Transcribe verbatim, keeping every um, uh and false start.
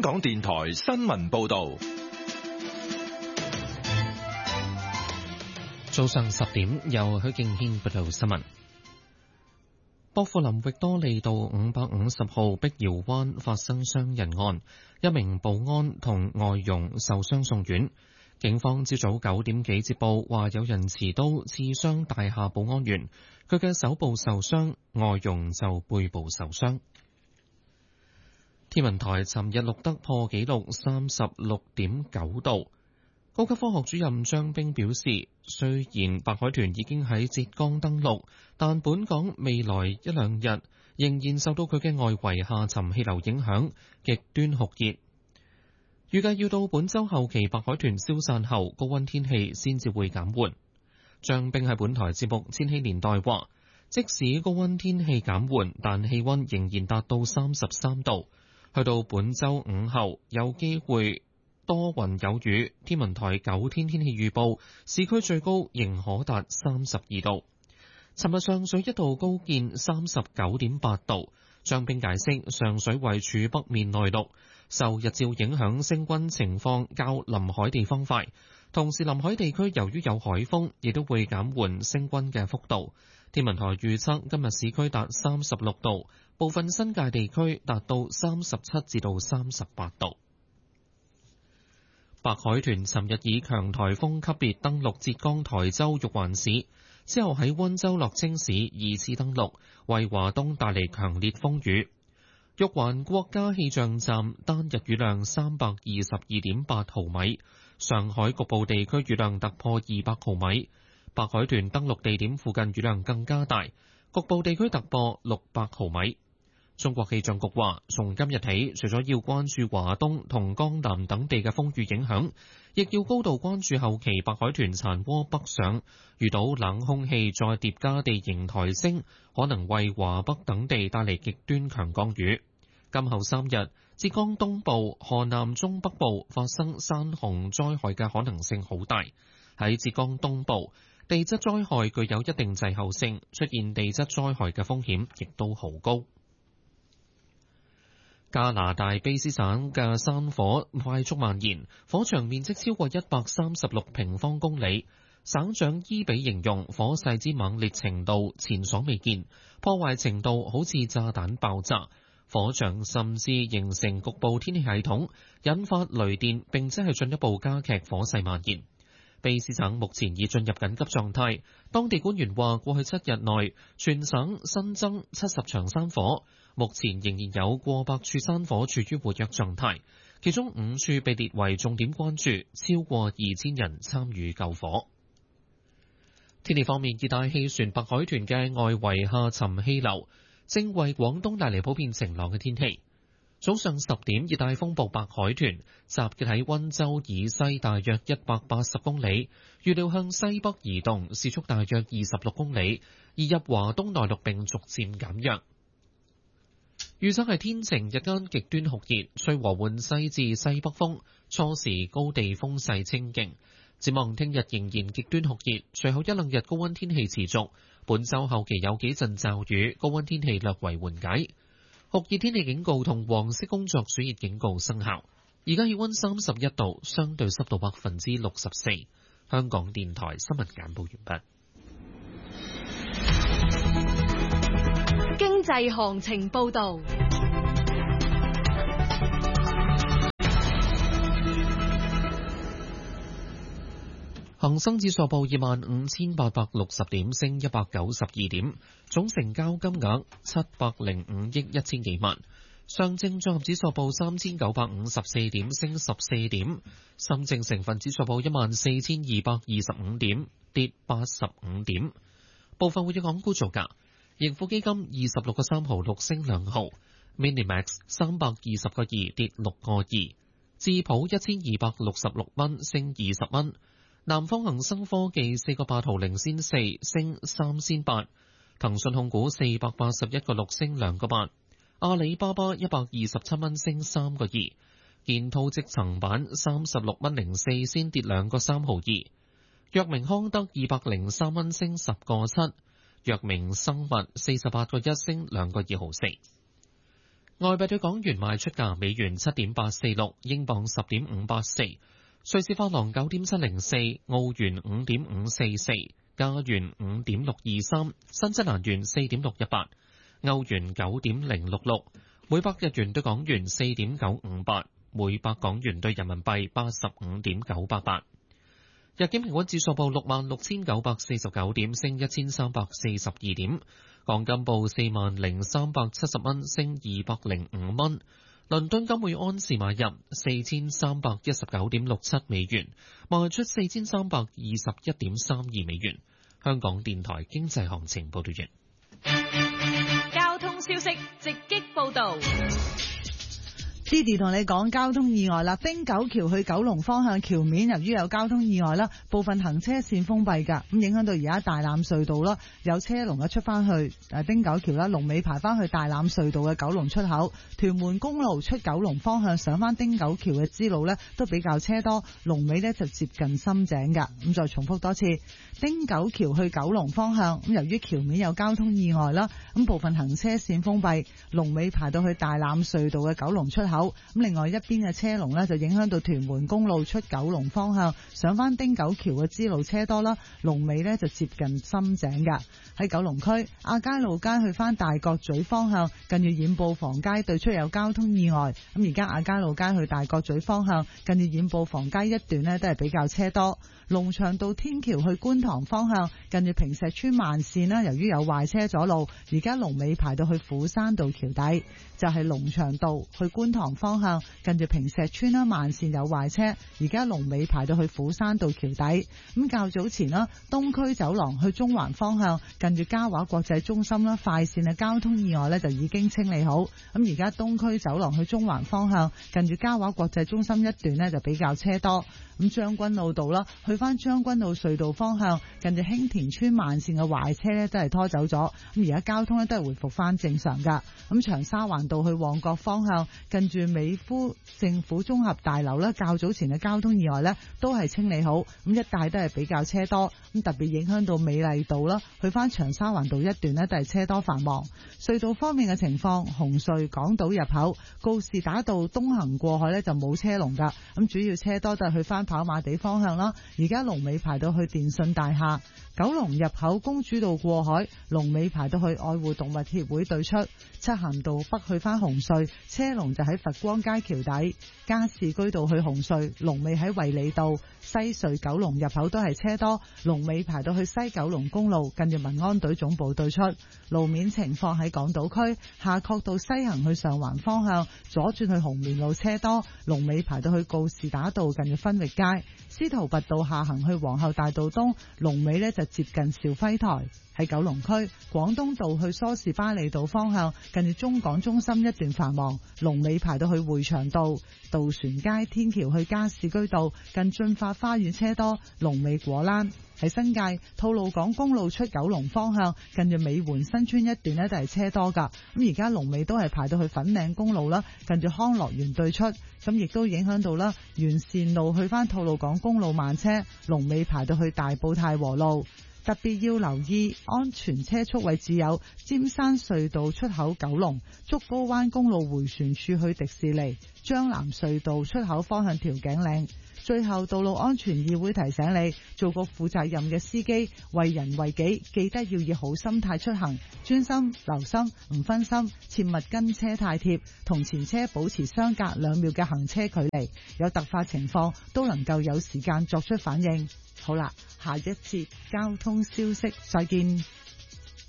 香港電台新聞報道。 早上十點，由許敬軒報道新聞。薄扶林域多利道五百五十號碧瑤灣發生傷人案，一名保安同外傭受傷送院。警方朝早九點幾接報，話有人持刀刺傷大廈保安員，佢嘅手部受傷，外傭就背部受傷。天文台尋日錄得破紀錄三十六點九度。高級科學主任張冰表示，雖然白海豚已經喺浙江登陸，但本港未來一兩日仍然受到佢嘅外圍下沉氣流影響，極端酷熱。預計要到本週後期白海豚消散後，高溫天氣先至會減緩。張冰喺本台節目《千禧年代》話，即使高溫天氣減緩，但氣溫仍然達到三十三度。去到本週午後，有機會多雲有雨，天文台九天天氣預報，市區最高仍可達三十二度。尋日上水一度高見三十九點八度。張冰解釋，上水位處北面內陸，受日照影響，升溫情況較臨海地方快。同時，臨海地區由於有海風，亦都會減緩升溫嘅幅度。天文台預測今日市區達三十六度，部分新界地區達到三十七至到三十八度。白海豚尋日以強颱風級別登陸浙江台州玉環市，之後喺溫州樂清市二次登陸，為華東帶嚟強烈風雨。玉環國家氣象站單日雨量三百二十二點八毫米，上海局部地區雨量突破二百毫米。白海豚登陸地點附近雨量更加大，局部地區突破六百毫米。中國氣象局話，從今日起，除咗要關注華東同江南等地嘅風雨影響，亦要高度關注後期白海豚殘渦北上，遇到冷空氣再疊加地形抬升，可能為華北等地帶嚟極端強降雨。今後三日，浙江東部、河南中北部發生山洪災害嘅可能性好大。喺浙江東部，地質災害具有一定滯後性，出現地質災害嘅風險亦都好高。加拿大卑斯省嘅山火快速蔓延，火場面積超過一百三十六平方公里。省長伊比形容火勢之猛烈程度前所未見，破壞程度好似炸彈爆炸。火場甚至形成局部天氣系統，引發雷電，並且係進一步加劇火勢蔓延。卑斯省目前已進入緊急狀態，當地官員話過去七日內全省新增七十場山火，目前仍然有過百處山火處於活躍狀態，其中五處被列為重點關注，超過二千人參與救火。天氣方面，熱帶氣旋白海豚嘅外圍下沉氣流正為廣東帶嚟普遍晴朗嘅天氣。早上十點，熱帶風暴白海豚集結喺溫州以西大約一百八十公里，預料向西北移動，時速大約二十六公里，移入華東內陸並逐漸減弱。預測係天晴，日間極端酷熱，吹和緩西至西北風，初時高地風勢清勁。展望聽日仍然極端酷熱，隨後一兩日高溫天氣持續，本週後期有幾陣驟雨，高溫天氣略為緩解。酷熱天氣警告同黃色工作暑熱警告生效。而家氣溫三十一度，相對濕度百分之六十四。香港電台新聞簡報完畢。經濟行情報道。 恒生指數報二萬五千八百六十點，升一百九十二點，總成交金額七百零五億一千幾萬。上證綜合指數報三千九百五十四點，升十四點。深證成分指數報一萬四千二百二十五點，跌八十五點。部分活躍港股造價：盈富基金二十六個三毫六升兩毫 ，Minimax 三百二十個二跌六個二，智普一千二百六十六蚊升二十蚊。南方恒生科技四個八毫零仙四升三仙八，騰訊控股四百八十一個六升兩個八，阿里巴巴一百二十七蚊升三個二，建滔積層板三十六蚊零四先跌兩個三毫二，藥明康德二百零三蚊升十個七，藥明生物四十八個一升兩個二毫四。 外幣對港元賣出價：美元七點八四六，英鎊十點五八四，瑞士法郎九點七零四，澳元五點五四四，加元五點六二三，新西蘭元四點六一八，歐元九點零六六，每百日元對港元四點九五八，每百港元對人民幣八十五點九八八。日經平均指數報六萬六千九百四十九點，升一千三百四十二點。港金報四萬零三百七十蚊，升二百零五蚊。倫敦金每安士買入四千三百一十九點六七美元，賣出四千三百二十一點三二美元。香港電台經濟行情報道完。 交通消息直擊報道。 Didi 同你講交通意外啦，汀九橋去九龍方向橋面由於有交通意外啦，部分行車線封閉噶，咁影響到而家大欖隧道啦，有車龍啊出翻去誒汀九橋啦，龍尾排翻去大欖隧道嘅九龍出口，屯門公路出九龍方向上翻汀九橋嘅支路呢都比較車多，龍尾呢就接近深井噶。咁再重複多次，汀九橋去九龍方向，咁由於橋面有交通意外啦，咁部分行車線封閉，龍尾排到去大欖隧道嘅九龍出口。咁另外一邊嘅車龍呢，就影響到屯門公路出九龍方向上翻汀九橋嘅支路車多啦，龍尾呢就接近深井噶。喺九龍區亞皆老街去翻大角咀方向，近住染布房街對出有交通意外，咁而家亞皆老街去大角咀方向近住染布房街一段呢，都係比較車多。龍翔道天橋去觀塘方向近住坪石邨慢線啦，由於有壞車阻路，而家龍尾排到去虎山道橋底。就係龍翔道去觀塘方向近住坪石邨啦，慢線有壞車，而家龍尾排到去虎山道橋底。咁較早前啦，東區走廊去中環方向近住嘉華國際中心啦，快線嘅交通意外呢就已經清理好。咁而家東區走廊去中環方向近住嘉華國際中心一段呢就比較車多。咁將軍澳道啦，去翻將軍澳隧道方向近住興田村慢線嘅壞車呢都係拖走咗。咁而家交通呢都係回復翻正常噶。咁長沙灣道去旺角方向近住美孚政府綜合大樓呢，較早前嘅交通意外呢都係清理好。咁一帶都係比較車多。咁特別影響到美麗道啦，去翻長沙灣道一段呢都係車多繁忙。隧道方面嘅情況，紅隧港島入口告士打道東行過海呢就冇車龍噶。咁主要車多都係去翻跑馬地方向啦，而家龍尾排到去電信大廈。九龍入口公主道過海，龍尾排到去愛護動物協會對出。漆咸道北去翻紅隧，車龍就喺佛光街橋底。加士居道去紅隧，龍尾喺衛理道。西隧九龍入口都係車多，龍尾排到去西九龍公路，近住民安隊總部對出。路面情況喺港島區夏慤道西行去上環方向，左轉去紅棉路車多，龍尾排到去告士打道近住分域街。司徒拔道下行去皇后大道東，龍尾呢就接近兆輝台。喺九龍區廣東道去梳士巴利道方向，近住中港中心一段繁忙，龍尾排到去匯祥道。渡船街天橋去加士居道近駿發花園車多，龍尾果欄。喺新界吐露港公路出九龍方向，近住美環新村一段呢都係車多噶。咁而家龍尾都係排到去粉嶺公路啦，近住康樂園對出。咁亦都影響到啦，沿線路去翻吐露港公路慢車，龍尾排到去大埔太和路。特別要留意安全車速位置有尖山隧道出口九龍、竹篙灣公路迴旋處去迪士尼、將藍隧道出口方向調景嶺。最後，道路安全議會提醒你，做個負責任嘅司機，為人為己，記得要以好心態出行，專心留心，唔分心，切勿跟車太貼，同前車保持相隔兩秒嘅行車距離，有突發情況都能夠有時間作出反應。好啦，下一節交通消息再見。